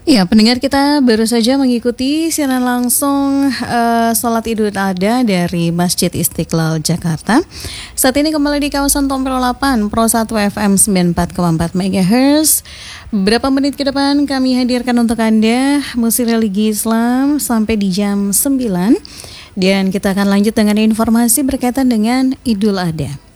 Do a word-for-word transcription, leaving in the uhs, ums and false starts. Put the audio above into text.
Ya, pendengar kita baru saja mengikuti siaran langsung uh, Salat Idul Adha dari Masjid Istiqlal Jakarta. Saat ini kembali di kawasan Tompel delapan, Pro satu F M sembilan puluh empat koma empat megahertz. Beberapa menit ke depan kami hadirkan untuk Anda musik religi Islam sampai di jam sembilan. Dan kita akan lanjut dengan informasi berkaitan dengan Idul Adha.